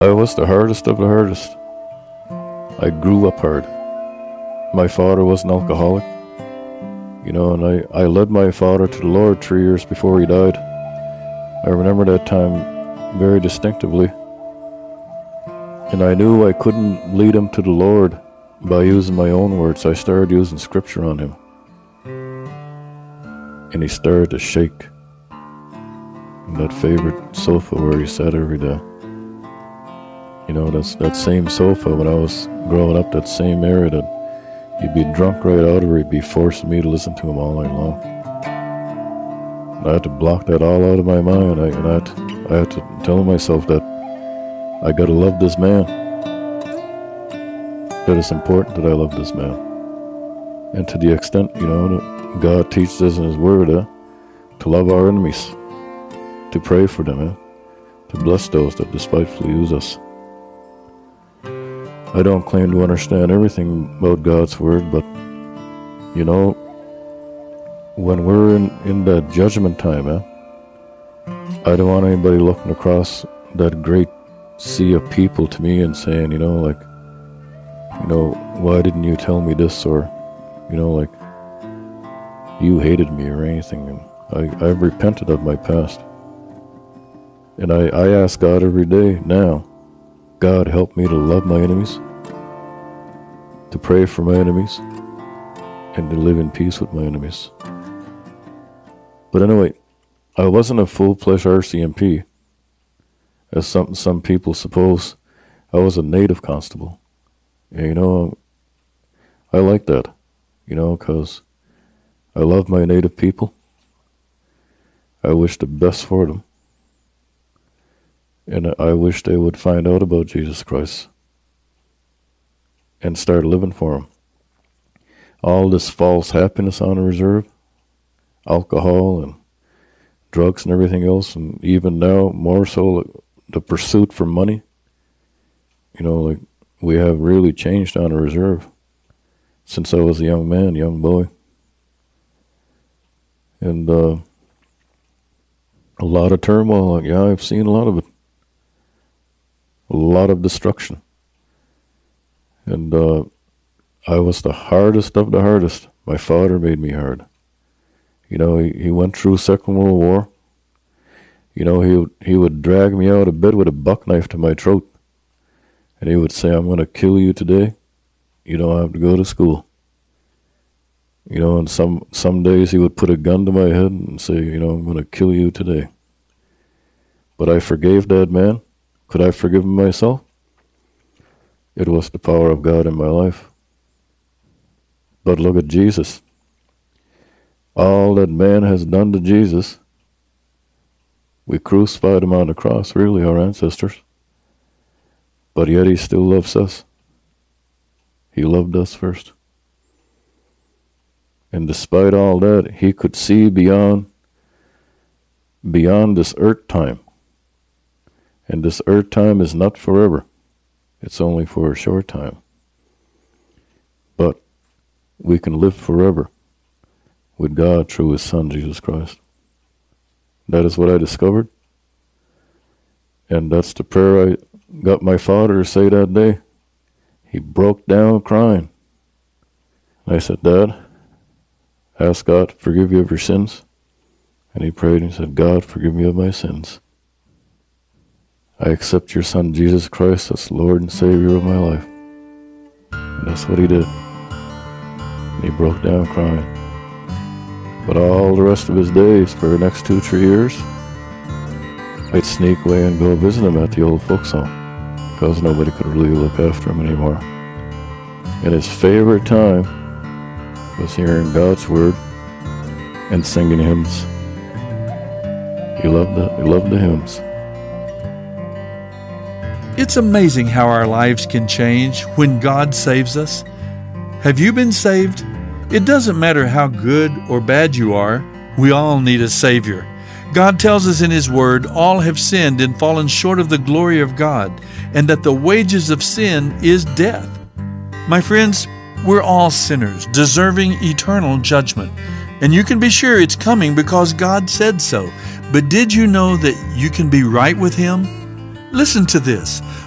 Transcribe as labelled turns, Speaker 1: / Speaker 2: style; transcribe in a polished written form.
Speaker 1: I was the hardest of the hardest. I grew up hard. My father was an alcoholic, and I led my father to the Lord 3 years before he died. I remember that time very distinctively. And I knew I couldn't lead him to the Lord by using my own words. I started using scripture on him. And he started to shake in that favorite sofa where he sat every day. That's that same sofa when I was growing up, that same area that he'd be drunk right out of, or he'd be forcing me to listen to him all night long. And I had to block that all out of my mind. I had to tell myself that I gotta love this man. That it's important that I love this man. And to the extent, that God teaches us in His Word to love our enemies, to pray for them, to bless those that despitefully use us. I don't claim to understand everything about God's Word, but, when we're in that judgment time, I don't want anybody looking across that great sea of people to me and saying, why didn't you tell me this, or, you hated me or anything. And I've repented of my past. And I ask God every day now, God, help me to love my enemies, to pray for my enemies, and to live in peace with my enemies. But anyway, I wasn't a full-fledged RCMP, as some people suppose. I was a native constable. And, I like that, because I love my native people. I wish the best for them. And I wish they would find out about Jesus Christ and start living for Him. All this false happiness on the reserve, alcohol and drugs and everything else, and even now more so the pursuit for money, we have really changed on the reserve since I was a young boy. And a lot of turmoil, I've seen a lot of it. A lot of destruction. And I was the hardest of the hardest. My father made me hard. He went through Second World War. He would drag me out of bed with a buck knife to my throat. And he would say, I'm going to kill you today. You don't have to go to school. And some days he would put a gun to my head and say, I'm going to kill you today. But I forgave that man. Could I forgive him myself? It was the power of God in my life. But look at Jesus. All that man has done to Jesus, we crucified him on the cross, really, our ancestors. But yet he still loves us. He loved us first. And despite all that, he could see beyond this earth time. And this earth time is not forever. It's only for a short time. But we can live forever with God through His Son, Jesus Christ. That is what I discovered. And that's the prayer I got my father to say that day. He broke down crying. I said, Dad, ask God to forgive you of your sins. And he prayed and he said, God, forgive me of my sins. I accept your Son, Jesus Christ, as Lord and Savior of my life. And that's what he did. And he broke down crying. But all the rest of his days, for the next 2-3 years, I'd sneak away and go visit him at the old folks home, because nobody could really look after him anymore. And his favorite time was hearing God's Word and singing hymns. He loved the hymns.
Speaker 2: It's amazing how our lives can change when God saves us. Have you been saved? It doesn't matter how good or bad you are, we all need a Savior. God tells us in His Word, all have sinned and fallen short of the glory of God, and that the wages of sin is death. My friends, we're all sinners, deserving eternal judgment. And you can be sure it's coming because God said so. But did you know that you can be right with Him? Listen to this.